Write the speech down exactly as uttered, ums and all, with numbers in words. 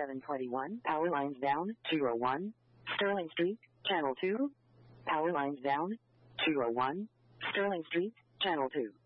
seven twenty-one, power lines down, two oh one, Sterling Street, Channel two. Power lines down, two oh one, Sterling Street, Channel two.